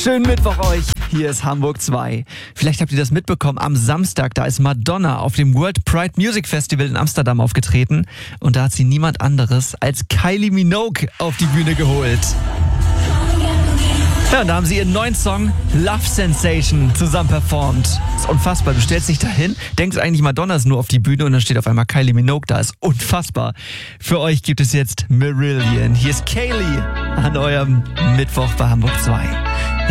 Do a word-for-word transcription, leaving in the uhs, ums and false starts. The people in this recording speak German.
Schönen Mittwoch euch. Hier ist Hamburg zwei. Vielleicht habt ihr das mitbekommen. Am Samstag, da ist Madonna auf dem World Pride Music Festival in Amsterdam aufgetreten. Und da hat sie niemand anderes als Kylie Minogue auf die Bühne geholt. Ja, und da haben sie ihren neuen Song Love Sensation zusammen performt. Das ist unfassbar. Du stellst dich da hin, denkst eigentlich, Madonna ist nur auf die Bühne und dann steht auf einmal Kylie Minogue da. Ist unfassbar. Für euch gibt es jetzt Marillion. Hier ist Kaylee an eurem Mittwoch bei Hamburg zwei.